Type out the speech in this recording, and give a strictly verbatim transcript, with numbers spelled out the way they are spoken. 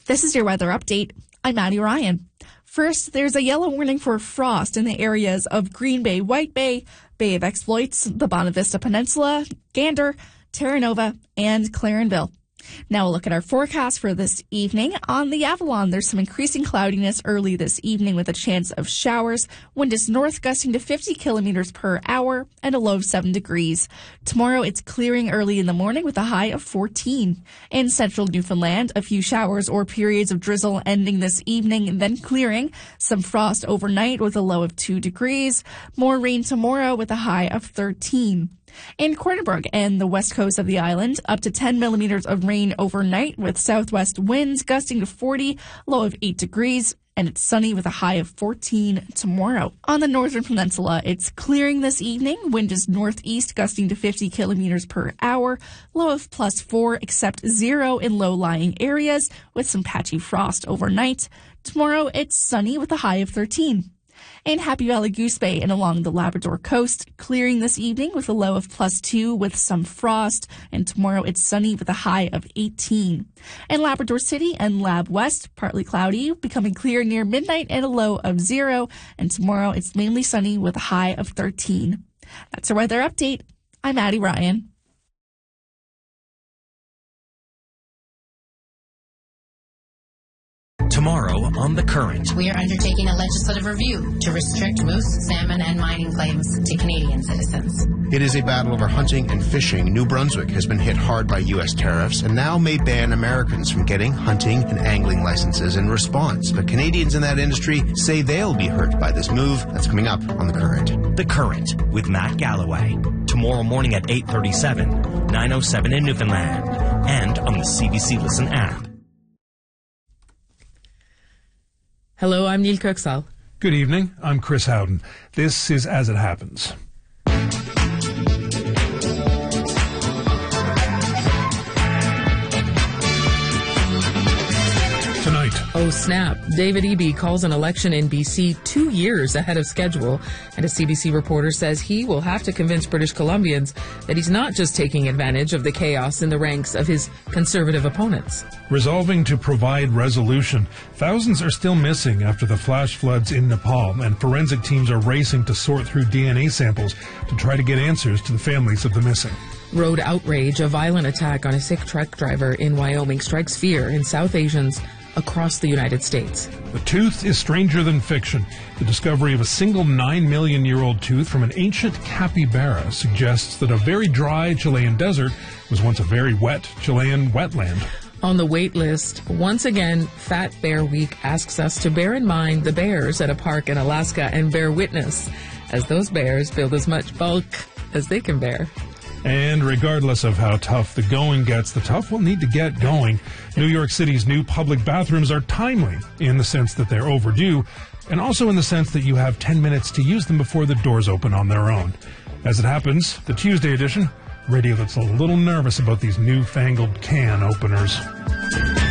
This is your weather update. I'm Maddie Ryan. First, there's a yellow warning for frost in the areas of Green Bay, White Bay, Bay of Exploits, the Bonavista Peninsula, Gander, Terra Nova, and Clarenville. Now we'll look at our forecast for this evening. On the Avalon, there's some increasing cloudiness early this evening with a chance of showers. Wind is north gusting to fifty kilometers per hour and a low of seven degrees. Tomorrow, it's clearing early in the morning with a high of fourteen. In central Newfoundland, a few showers or periods of drizzle ending this evening, then clearing. Some frost overnight with a low of two degrees. More rain tomorrow with a high of thirteen. In Corner Brook and the west coast of the island, up to ten millimeters of rain overnight with southwest winds gusting to forty, low of eight degrees, and it's sunny with a high of fourteen tomorrow. On the northern peninsula, it's clearing this evening. Wind is northeast gusting to fifty kilometers per hour, low of plus four, except zero in low-lying areas with some patchy frost overnight. Tomorrow, it's sunny with a high of thirteen. In Happy Valley Goose Bay and along the Labrador coast, clearing this evening with a low of plus two with some frost, and tomorrow it's sunny with a high of eighteen. In Labrador City and Lab West, partly cloudy, becoming clear near midnight and a low of zero, and tomorrow it's mainly sunny with a high of thirteen. That's our weather update. I'm Maddie Ryan. Tomorrow on The Current. We are undertaking a legislative review to restrict moose, salmon, and mining claims to Canadian citizens. It is a battle over hunting and fishing. New Brunswick has been hit hard by U S tariffs and now may ban Americans from getting hunting and angling licenses in response. But Canadians in that industry say they'll be hurt by this move. That's coming up on The Current. The Current with Matt Galloway. Tomorrow morning at eight thirty-seven, nine oh seven in Newfoundland, and on the C B C Listen app. Hello, I'm Neil Kirksall. Good evening. I'm Chris Howden. This is As It Happens. Tonight. Oh, snap. David Eby calls an election in B C two years ahead of schedule, and a C B C reporter says he will have to convince British Columbians that he's not just taking advantage of the chaos in the ranks of his conservative opponents. Resolving to provide resolution. Thousands are still missing after the flash floods in Nepal, and forensic teams are racing to sort through D N A samples to try to get answers to the families of the missing. Road outrage. A violent attack on a Sikh truck driver in Wyoming strikes fear in South Asians across the United States. The tooth is stranger than fiction. The discovery of a single nine million year old tooth from an ancient capybara suggests that a very dry Chilean desert was once a very wet Chilean wetland. On the wait list, once again, Fat Bear Week asks us to bear in mind the bears at a park in Alaska and bear witness as those bears build as much bulk as they can bear. And regardless of how tough the going gets, the tough will need to get going. New York City's new public bathrooms are timely in the sense that they're overdue, and also in the sense that you have ten minutes to use them before the doors open on their own. As it happens, the Tuesday edition, radio that's a little nervous about these newfangled can openers.